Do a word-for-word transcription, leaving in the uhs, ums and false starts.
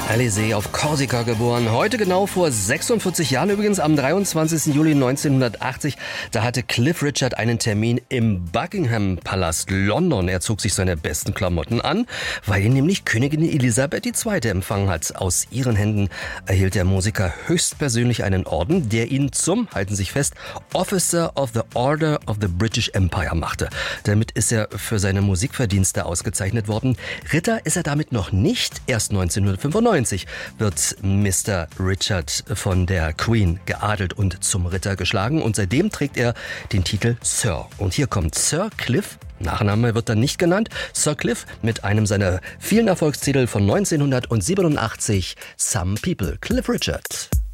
Alizée auf Korsika geboren. Heute genau vor sechsundvierzig Jahren übrigens, am dreiundzwanzigsten Juli neunzehnhundertachtzig. Da hatte Cliff Richard einen Termin im Buckingham Palast London. Er zog sich seine besten Klamotten an, weil ihn nämlich Königin Elisabeth die Zweite empfangen hat. Aus ihren Händen erhielt der Musiker höchstpersönlich einen Orden, der ihn zum, halten Sie sich fest, Officer of the Order of the British Empire machte. Damit ist er für seine Musikverdienste ausgezeichnet worden. Ritter ist er damit noch nicht. Erst neunzehnhundertfünfundneunzig wird Mister Richard von der Queen geadelt und zum Ritter geschlagen und seitdem trägt er den Titel Sir. Und hier kommt Sir Cliff, Nachname wird dann nicht genannt, Sir Cliff mit einem seiner vielen Erfolgstitel von neunzehnhundertsiebenundachtzig, Some People, Cliff Richard.